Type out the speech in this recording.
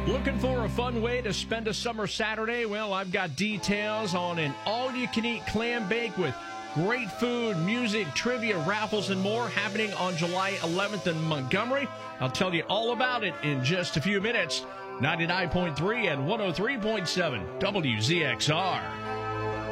Looking for a fun way to spend a summer Saturday? Well, I've got details on an all-you-can-eat clam bake with great food, music, trivia, raffles, and more happening on July 11th in Montgomery. I'll tell you all about it in just a few minutes. 99.3 and 103.7 WZXR.